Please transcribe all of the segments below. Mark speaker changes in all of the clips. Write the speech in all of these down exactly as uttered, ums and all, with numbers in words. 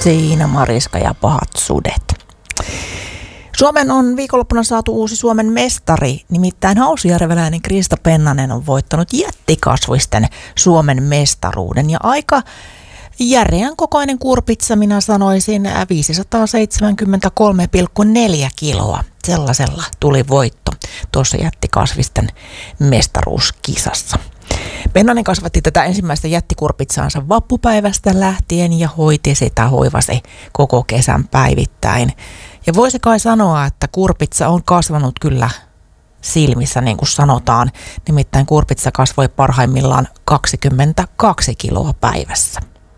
Speaker 1: Siinä Mariska ja pahat sudet. Suomen on viikonloppuna saatu uusi Suomen mestari, nimittäin hausjärveläinen Krista Pennanen on voittanut jättikasvisten Suomen mestaruuden ja aika järeän kokoinen kurpitsa, minä sanoisin viisisataaseitsemänkymmentäkolme pilkku neljä kiloa. Sellaisella tuli voitto tuossa jättikasvisten mestaruuskisassa. Pennanen kasvatti tätä ensimmäistä jättikurpitsaansa vappupäivästä lähtien ja hoiti sitä, hoivasi koko kesän päivittäin. Ja voisi kai sanoa, että kurpitsa on kasvanut kyllä silmissä, niin kuin sanotaan. Nimittäin kurpitsa kasvoi parhaimmillaan kaksikymmentäkaksi kiloa päivässä.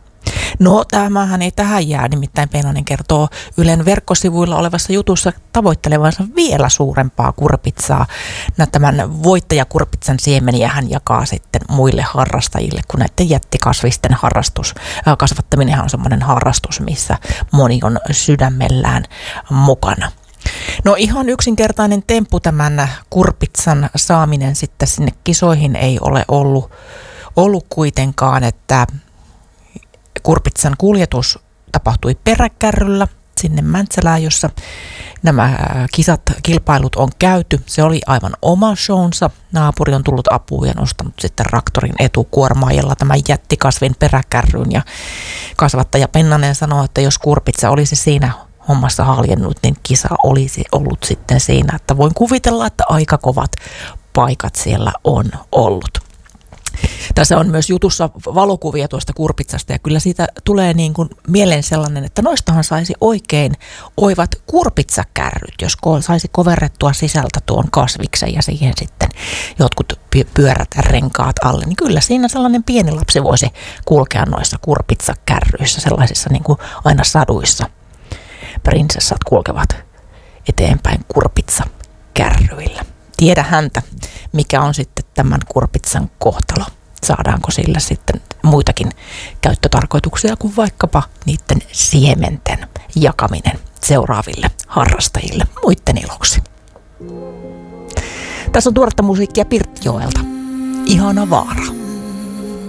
Speaker 1: No, tämähän ei tähän jää, nimittäin Pennanen kertoo Ylen verkkosivuilla olevassa jutussa tavoittelevansa vielä suurempaa kurpitsaa. Tämän voittajakurpitsan siemeniä hän jakaa sitten muille harrastajille, kun näiden jättikasvisten harrastus, äh, kasvattaminen on semmoinen harrastus, missä moni on sydämellään mukana. No ihan yksinkertainen temppu tämän kurpitsan saaminen sitten sinne kisoihin ei ole ollut, ollut kuitenkaan, että kurpitsan kuljetus tapahtui peräkärryllä sinne Mäntsälään, jossa nämä kisat, kilpailut on käyty. Se oli aivan oma shownsa. Naapuri on tullut apuun ja nostanut sitten traktorin etukuormaajalla tämän jättikasvin peräkärryyn. Ja kasvattaja Pennanen sanoi, että jos kurpitsa olisi siinä hommassa haljennut, niin kisa olisi ollut sitten siinä. Että voin kuvitella, että aika kovat paikat siellä on ollut. Tässä on myös jutussa valokuvia tuosta kurpitsasta ja kyllä siitä tulee niin kuin mieleen sellainen, että noistahan saisi oikein oivat kurpitsakärryt, jos saisi koverrettua sisältä tuon kasviksen ja siihen sitten jotkut pyörät renkaat alle, niin kyllä siinä sellainen pieni lapsi voisi kulkea noissa kurpitsakärryissä, sellaisissa niin kuin aina saduissa prinsessat kulkevat eteenpäin kurpitsakärryillä. Tiedä häntä, mikä on sitten tämän kurpitsan kohtalo. Saadaanko sillä sitten muitakin käyttötarkoituksia kuin vaikkapa niiden siementen jakaminen seuraaville harrastajille muiden iloksi. Tässä on tuoretta musiikkia Pirttijoelta. Ihana vaara.